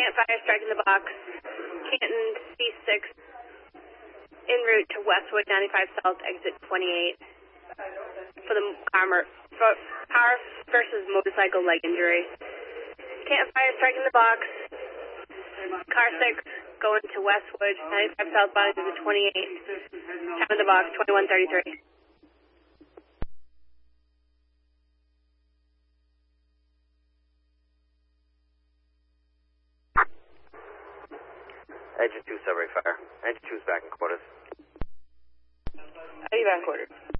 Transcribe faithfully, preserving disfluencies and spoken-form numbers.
Campfire striking the box. Canton C six en route to Westwood ninety-five South, exit twenty-eight for the car, for car versus motorcycle leg injury. Campfire striking the box. Car six going to Westwood ninety-five southbound, exit twenty-eight. Time in the box twenty-one thirty-three. Engine two, Subway Fire. Engine two's back in quarters. How are you back in quarters?